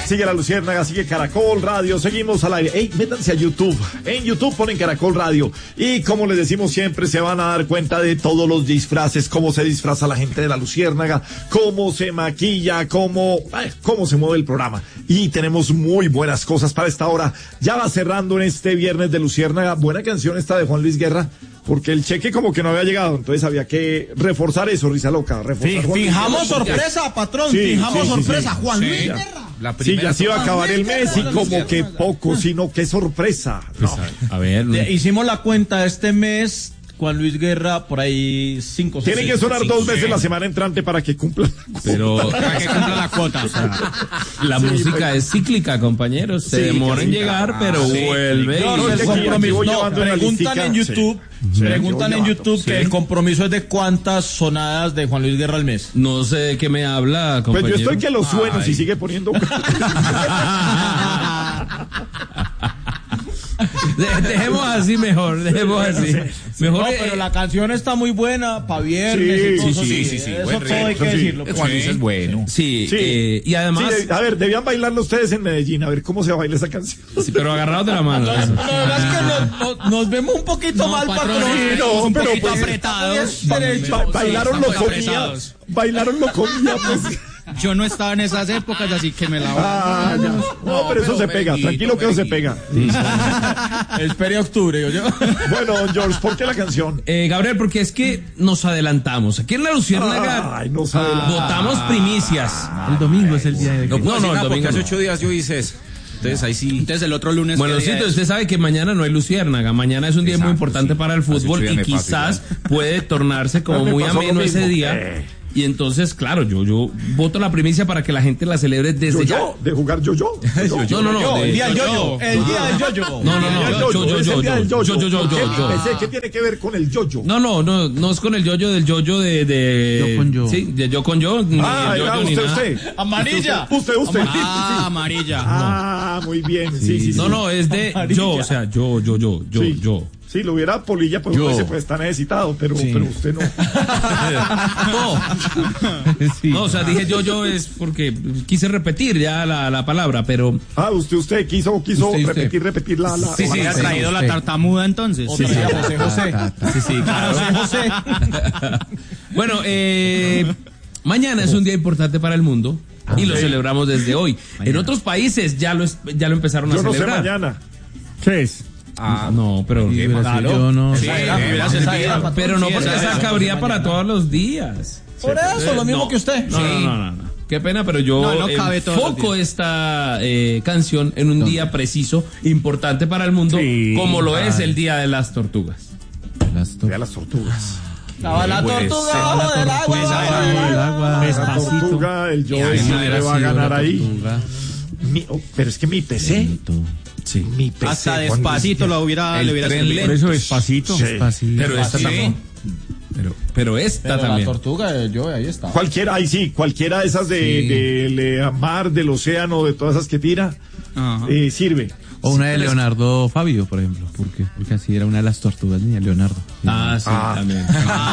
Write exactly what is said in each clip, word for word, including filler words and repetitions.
Sigue La Luciérnaga, sigue Caracol Radio, seguimos al aire. Ey, métanse a YouTube. En YouTube ponen Caracol Radio. Y como les decimos siempre, se van a dar cuenta de todos los disfraces, cómo se disfraza la gente de La Luciérnaga, cómo se maquilla, cómo, ay, cómo se mueve el programa. Y tenemos muy buenas cosas para esta hora. Ya va cerrando en este viernes de Luciérnaga. Buena canción esta de Juan Luis Guerra, porque el cheque como que no había llegado, entonces había que reforzar eso, Risa Loca. Reforzar sí, fijamos sorpresa, patrón, sí, fijamos sí, sorpresa, sí, sí. Juan Luis sí. Guerra. La sí, ya se iba a acabar el mes y como que poco, sino que sorpresa. No. Pues a, a ver, no. Hicimos la cuenta este mes, Juan Luis Guerra, por ahí cinco. Tiene seis, que sonar cinco, dos veces sí. la semana entrante para que cumpla. Pero para que cumpla la cuota. O sea, la sí, música pero... es cíclica, compañeros. Se sí, demora en llegar, ah, pero sí. vuelve. No, no, el compromiso. No, preguntan en YouTube. Sí. Preguntan sí, en YouTube sí. que el compromiso es de cuántas sonadas de Juan Luis Guerra al mes. No sé de qué me habla, compañero. Pues yo estoy que lo sueno si sigue poniendo. De, dejemos así mejor, dejemos así. Mejor no, pero eh, la canción está muy buena para viernes. Sí, y sí, sí, sí, sí. Eso todo hay que decirlo. Juan Luis es bueno. Sí, sí. Eh, y además. Sí, a ver, debían bailarlo ustedes en Medellín, a ver cómo se baila esa canción. Sí, pero agarrados de la mano. La verdad es que nos, nos, nos vemos un poquito no, mal, patrón. patrón. Sí, no, un pero poquito pues, apretados. Ba ba bailaron lo comía. Bailaron lo comía, pues. Yo no estaba en esas épocas, así que me la voy. Ah, ya. No, no, pero, pero eso se pega, bendito, tranquilo que eso se pega. Espere octubre, yo. yo. Bueno, George, ¿por qué la canción? Eh, Gabriel, porque es que nos adelantamos. Aquí en La Luciérnaga Ay, nos adelantamos. Votamos primicias. El domingo es el día de... No, no, no, el domingo hace ocho días yo hice eso. Entonces ahí sí. Entonces el otro lunes. Bueno, sí, usted sabe que mañana no hay Luciérnaga. Mañana es un día Exacto, muy importante sí. para el fútbol y quizás fácil, puede tornarse como muy ameno ese día. Eh. Y entonces, claro, yo yo voto la primicia para que la gente la celebre desde yo, ya. Yo, de jugar yo yo. No, no, no. El día del yo-yo. El día del yo-yo. No, no, no. Yo, yo, yo, yo, yo, yo, yo. ¿Qué tiene que ver con el yo-yo? No, no, no, no es con el yo-yo del yo-yo de de. Yo con yo. Sí, de yo con yo. Ah, usted, usted. Amarilla. Usted, usted. Ah, amarilla. Ah, muy bien. Sí, sí, sí. No, no, es de yo, o sea, yo, yo, yo, yo, yo. Si lo hubiera Polilla, pues uno se puede estar necesitado, pero, sí. pero usted no. No. Sí. No, o sea, dije yo, yo es porque quise repetir ya la, la palabra, pero. Ah, usted, usted quiso, quiso usted, repetir, usted. repetir la. la sí, sí, ha traído la tartamuda entonces. Sí, sí, José José. Sí, sí, claro. José José. Bueno, eh, mañana es un día importante para el mundo. Y okay. lo celebramos desde hoy. Mañana. En otros países ya lo, ya lo empezaron yo a celebrar. Yo no sé mañana. ¿Qué es? Ah, no, pero sí, claro. Yo no sí, era, esa era, pero no porque esa cabría para todos los días. Por eso, eh, lo mismo no, que usted. No, sí. no, no, no, no. Qué pena, pero yo no, no enfoco esta eh, canción en un no. día preciso, importante para el mundo, sí, como lo ay. es el Día de las Tortugas. Las Día de las Tortugas. Estaba la tortuga bajo del agua, bajo del agua. La tortuga, el yo le va a ganar ahí. Mi, oh, pero es que mi P C... Sí. Mi P C, hasta despacito lo hubiera, le hubiera servido. Por eso despacito. Sí. despacito. Pero esta sí. también. Pero, pero esta pero también. La tortuga, yo ahí está. Cualquiera, ahí sí, cualquiera de esas de, sí. de, de, de mar, del océano, de todas esas que tira, eh, sirve. O una de Leonardo Fabio, por ejemplo. ¿Por qué? Porque así era una de las tortugas niña, Leonardo. Ah, sí, ah. también.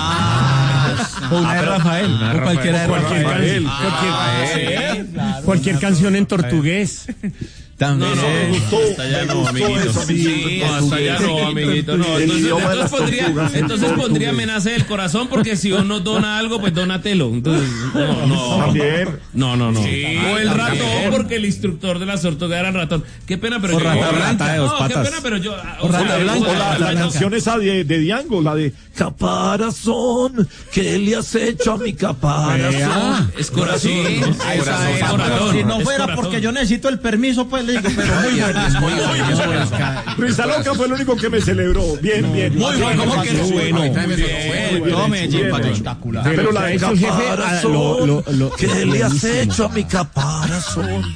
Ah. O una de Rafael. Una o cualquiera de Rafael. Rafael. Cualquier, Rafael. Claro, cualquier canción en portugués. También. No, no, me gustó, hasta ya me no, gustó amiguito. Eso, sí, no, hasta ya no, amiguito. No, entonces, entonces pondría, entonces pondría amenaza del corazón, porque si uno dona algo, pues dónatelo. Entonces, no, no. También. No, no, no. Sí, o el ratón, también. Porque el instructor de la tortuga era el ratón. Qué pena, pero o yo. Rata Blanca de dos no, patas. qué pena, pero yo. O, o Rata Blanca. O la, la canción esa de, de Diango, la de Caparazón, ¿qué le has hecho a mi caparazón? Es corazón. Sí, ¿no? esa corazón, es, corazón. Si no fuera porque yo necesito el permiso, pues le digo, pero muy bueno. Risa Loca fue el único que me celebró. Bien, no, bien. Muy bueno, ¿cómo que es bueno? Todo Medellín, espectacular. Pero la de caparazón, ¿qué le has hecho a mi caparazón?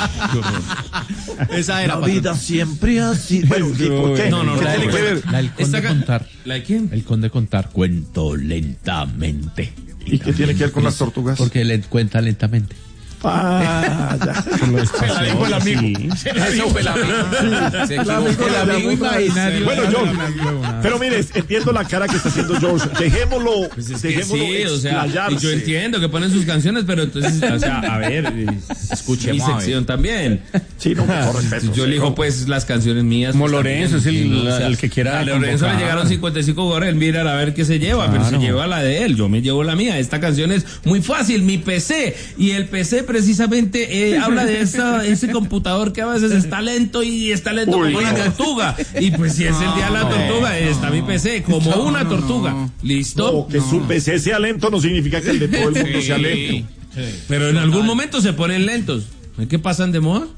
Esa era. La vida siempre así. Bueno, ¿por qué? No, no, ¿Qué tiene que ver? La del Conde Contar. ¿La de quién? El Conde Contar. Cuento lentamente. ¿Y qué tiene que ver con las tortugas? Porque le cuenta lentamente. Ah, ya. Se la dijo el amigo. Se la dijo el amigo. Se equivocó el amigo imaginario. Bueno, George, pero mire, entiendo la cara que está haciendo George. Dejémoslo, Pues es que dejémoslo sí, o sea, y yo entiendo que ponen sus canciones, pero entonces, o sea, a ver, escuche mi sección también. Sí, no, con respeto. Yo elijo pues las canciones mías. Como pues, Lorenzo, es el, también, o sea, el que quiera. A Lorenzo le llegaron cincuenta y cinco jugadores, mira a ver qué se lleva, pero se lleva la de él, yo me llevo la mía. Esta canción es muy fácil, mi P C, y el P C precisamente eh, habla de esa, ese computador que a veces está lento y está lento Uy, como no. una tortuga, y pues si es el día de la tortuga, está mi P C como una tortuga. ¿Listo? No, que su P C sea lento no significa que el de todo el mundo sea lento. Pero en algún momento se ponen lentos. ¿Qué pasan de moda?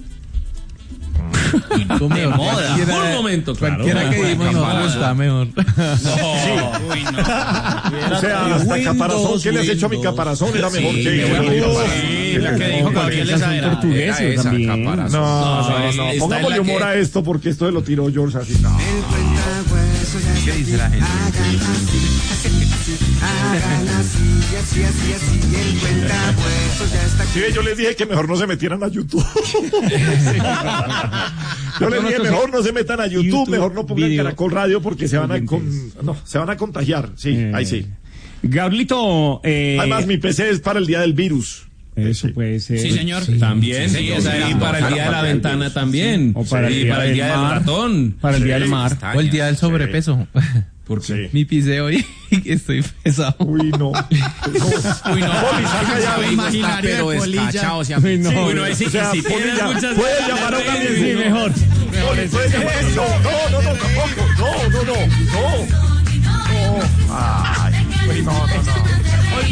De moda. En algún momento, claro. Cualquiera que dimos no gusta mejor. Uy, no. O sea, hasta caparazón, ¿qué le has hecho a mi caparazón? Era mejor Sí, que... sí, la que dijo Gabriel exagerado. portugueses también. No, no, no, está en pongámosle la humor que- a esto porque esto se lo tiró George así. No. ¿Qué dice la gente? Sí, yo les dije que mejor no se metieran a YouTube. Yo les dije mejor no se metan a YouTube, YouTube, mejor no pongan video. Caracol Radio porque se van a con, no, se van a contagiar. Sí, Eh, ahí sí. Gabrielito, eh, Además mi P C es para el día del virus. eso Sí. puede ser. Sí, señor. También. Sí, esa era- y para el día de la ventana también. O para el Sí, día para el del día del mar. ratón. Para el día del mar. O el día del sobrepeso. ¿Por qué? Sí. Mi pisé hoy estoy pesado. Uy, no. Uy, no. Poli, salga ya. Soy imaginario Pero de polilla. descachado, se Uy, no. Bueno, ahí sí O sea, que sí Poli tienes ya- muchas puede ganas de llamar a un reír, amigo. Sí, mejor. Poli, puede llamar- No, no, no, no, tampoco. No, no, no, no. No. Ay, uy, no, no, no.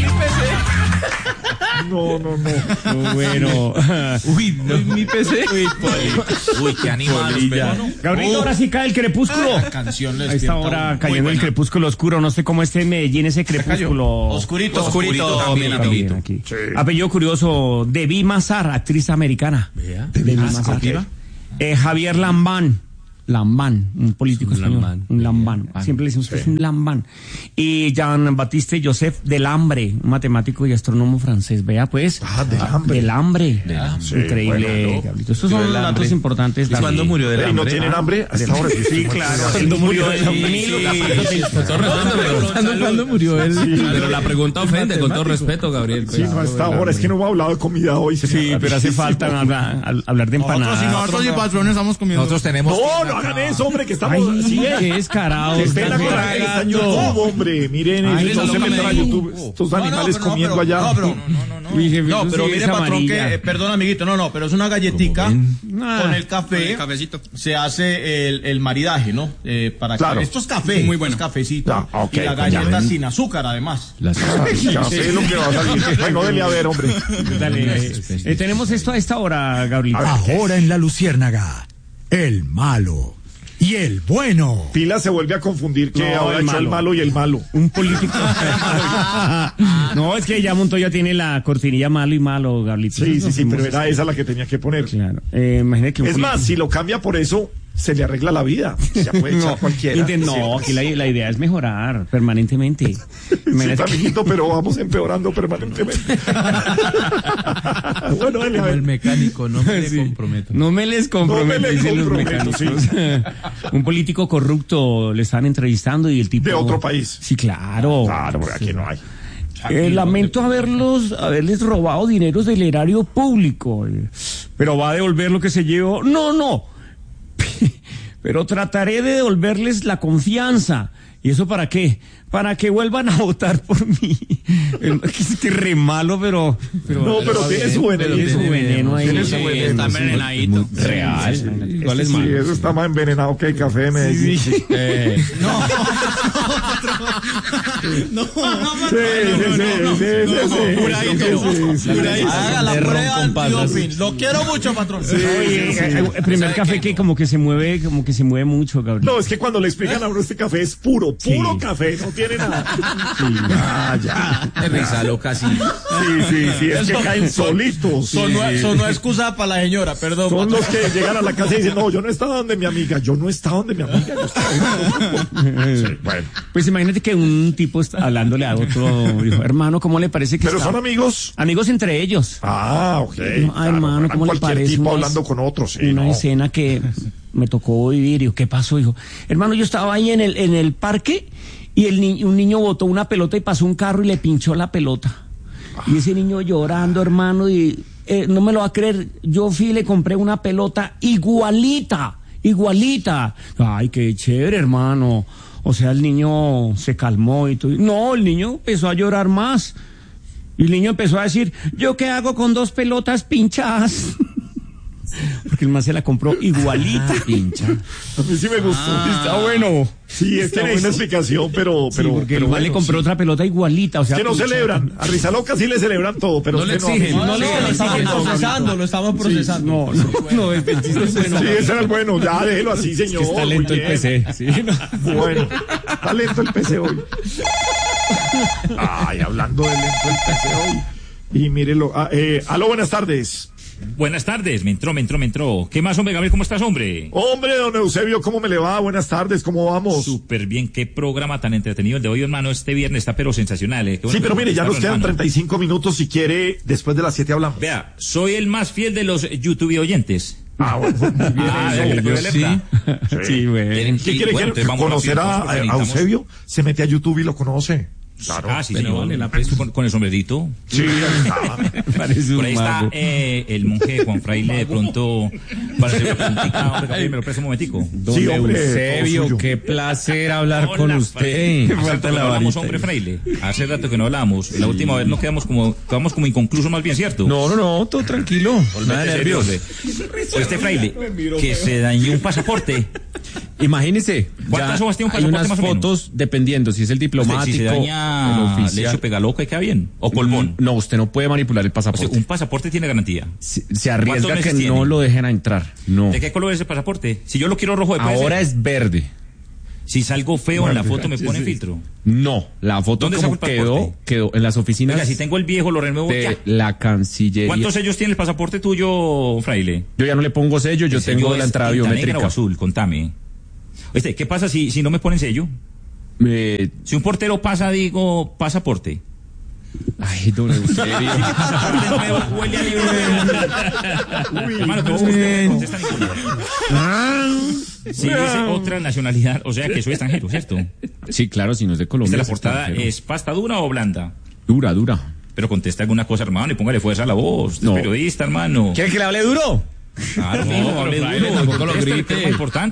No, no, no. Bueno. Uy, no. Mi P C. Uy, qué animal. Gabrielito, ahora sí cae el crepúsculo. Canción le A esta despierta hora muy cayendo el buena. crepúsculo oscuro. No sé cómo esté en Medellín ese crepúsculo. Oscurito. Oscurito también, También aquí. Apellido curioso, Debbie Mazar, actriz americana. Debbie Mazar. Eh, Javier Lambán. Lambán, un político Un español. lambán. Un lambán. Siempre le decimos que es un lambán. Y Jean-Baptiste Joseph Delambre, un matemático y astrónomo francés. Vea pues. Ah, Delambre. Delambre. Sí, Increíble, bueno, Gabrielito. Estos son datos importantes. ¿Y cuándo murió del ¿Y no hambre? tienen hambre? Hasta ahora sí. Sí, claro. Cuando murió en mil ochocientos. Con todo respeto, pero- ¿Cuándo, ¿Cuándo murió él? pero la pregunta ofende, con todo respeto, Gabriel. pues. Sí, no, hasta ahora. Es que no hemos hablado de comida hoy. Sí, pero hace falta hablar, hablar de Nosotros, empanadas. si nosotros y patrones estamos comiendo. Nosotros tenemos. No, no hagan eso, hombre, que estamos... Ay, Sí, eh. qué descarado. Qué pena con la que está en YouTube, hombre. Miren, Ay, no eso se no metan a me dijo. YouTube. Estos animales No, no, comiendo pero- allá. No, pero, no, no, no. Uy, jefe, No, eso pero sí mire, es patrón, amarilla. que, eh, perdón, amiguito, no, no, pero es una galletica Ah. con el café. cafecito. Se hace el, el maridaje, ¿no? Eh, para que- Claro. esto es café. Muy bueno. Es cafecito. Ah, ok, y la pues galleta ya ven. sin azúcar, además. Café es lo que va a salir. Bueno, dele a ver, hombre. Dale, eh, tenemos esto a esta hora, Gabriel. Ahora en La Luciérnaga, el malo y el bueno. Pila se vuelve a confundir que No, ahora el echó el malo. malo y el malo. Un político. No, es que ya Montoya tiene la cortinilla malo y malo, Gabrielito. Sí, sí, sí, pero Hacemos- era esa la que tenía que poner. Claro. Eh, imagínate que un Es político- más, si lo cambia por eso, se le arregla la vida. Ya puede echar No, cualquiera. inte- no, ¿cierto? aquí la, la idea es mejorar permanentemente. Sí, Imagínate que- amiguito, pero vamos empeorando permanentemente. Bueno, dele a Como el ver. mecánico, no me Sí. le comprometo. No me les comprometo, No me les dicen los comprometo, mecánicos. Un político corrupto le están entrevistando y el tipo... De otro país. Sí, claro. Claro, porque aquí no hay. Eh, lamento haberlos, haberles robado dineros del erario público. eh, Pero va a devolver lo que se llevó. No, no. Pero trataré de devolverles la confianza. ¿Y eso para qué? Para que vuelvan a votar por mí. El- Es que re malo, pero... pero No, pero tiene su veneno. tiene su veneno ahí. Tiene su Sí, veneno, Está sí. envenenadito. Real. Igual es Sí, malo. eso está más envenenado que el café de Medellín. Sí, sí, Eh, No. No, sí, sí, sí, sí, sí. Curadito. Sí, sí, sí. Curadito. Haga la De ron prueba con pasas. antidoping. Lo quiero mucho, patrón. Sí, Oye, sí, sí. eh, el primer café que como que se mueve, como que se mueve mucho, Gabriel. No, es que cuando le explican a uno este café es puro, puro café, no tiene nada. Ah, ya. De risa loca, sí. Sí, sí, sí, es que Eso- caen solitos. Sonó, sonó excusa para la señora, perdón. Son patrón. los que llegan a la casa y dicen, no, yo no estaba donde mi amiga, yo no estaba donde mi amiga, yo estaba sí, bueno. Pues imagínate que un tipo está hablándole a otro, dijo, hermano, ¿cómo le parece que ¿Pero está? son amigos? Amigos entre ellos. Ah, ok. No, ah, hermano, ¿cómo le cualquier parece? tipo Una hablando es- con otros, sí, Una no. escena que me tocó vivir, y ¿qué pasó? Dijo, hermano, yo estaba ahí en el, en el parque y el ni- un niño botó una pelota y pasó un carro y le pinchó la pelota. Y ese niño llorando, hermano, y eh, no me lo va a creer, yo fui y le compré una pelota igualita, igualita. Ay, qué chévere, hermano. O sea, el niño se calmó y todo. No, el niño empezó a llorar más. Y el niño empezó a decir, ¿yo qué hago con dos pelotas pinchadas? Porque el man se la compró igualita. Pincha. A mí sí me gustó. Está bueno. Sí, es que Está hay una bueno. explicación, pero, Sí, pero, porque pero el man le bueno, compró sí. otra pelota igualita. O sea, Que no pinchada. celebran. A Rizaloca sí le celebran todo, pero No le usted exigen. a mí No, sí. no, lo estamos procesando, lo estamos procesando. No, no, no, es el chiste es bueno. Sí, ese era el bueno. Ya déjelo así, señor. Está lento Muy el bien. P C. Sí, no. Bueno, está lento el P C hoy. Ay, hablando de lento el P C hoy. Y mírelo. Ah, eh, aló, buenas tardes. Buenas tardes, me entró, me entró, me entró. ¿Qué más, hombre, Gabriel? ¿Cómo estás, hombre? Hombre, don Eusebio, ¿cómo me le va? Buenas tardes, ¿cómo vamos? Súper bien, qué programa tan entretenido el de hoy, hermano. Este viernes está pero sensacional, ¿eh? Qué bueno Sí, pero que mire, ya nos estarlo, quedan hermano. treinta y cinco minutos. Si quiere, después de las siete hablamos. Vea, soy el más fiel de los YouTube oyentes. Ah, bueno. Ah, Eso, ¿se acuerda yo de sí. alerta? Sí, güey. Tienen- ¿Qué y, quiere bueno, que entonces vamos conocer rápido, a, nosotros a necesitamos- Eusebio? Se mete a YouTube y lo conoce. Claro. Ah, sí, Pero señor. vale la pena. Con, con el sombrerito. Sí, ahí estaba. Parece Por un ahí está mago. eh, el monje Juan Fraile de pronto para hacer una preguntita. Hombre, Gabriel, me lo presta un momentico. Don Sí, hombre, todo Eusebio, suyo. qué placer hablar Hola, con usted. Fraile. Hace rato Falta que la no hablamos, varita. hombre Fraile. Hace rato que no hablamos. La última vez nos quedamos como, quedamos como inconclusos más bien, ¿cierto? No, no, no, todo tranquilo. Nada de nervios. Pues este Fraile, que se dañó un pasaporte. Imagínese, ¿Cuántas ya hojas tiene un hay pasaporte unas más o menos? fotos, dependiendo si es el diplomático, Si se el daña, le oficial. echo pegaloca y queda bien. O colmón. No, usted no puede manipular el O sea, pasaporte. un pasaporte tiene garantía. Se, se arriesga ¿Cuántos que meses no tiene? lo dejen a entrar. No. ¿De qué color es ese pasaporte? Si yo lo quiero rojo, ¿puede Ahora ser? es verde. Si salgo feo en la foto, ¿me pone filtro? No, la foto ¿Dónde como saco el quedó, pasaporte? quedó en las oficinas Oiga, si tengo el viejo, lo renuevo de ya. la Cancillería. ¿Cuántos sellos tiene el pasaporte tuyo, Fraile? Yo ya no le pongo sello, yo ¿El sello tengo la es entrada tinta negra biométrica. o azul? Contame. Oíste, ¿qué pasa si, si no me ponen sello? Eh, Si un portero pasa, digo, pasaporte. ay, don Eusebio. Pasaporte nuevo, huele a libro de... Hermano, pero usted me contesta ninguna. Si dice otra nacionalidad, o sea que soy extranjero, ¿cierto? Sí, claro, si no es de Colombia. ¿Esta la es portada extranjero. es pasta dura o blanda? Dura, dura. Pero conteste alguna cosa, hermano, y póngale fuerza a la voz. Usted es No. periodista, hermano. ¿Quiere que le hable duro? Claro, No, mijo, hable Fraile, duro. tampoco lo Conteste, que es grite. muy importante.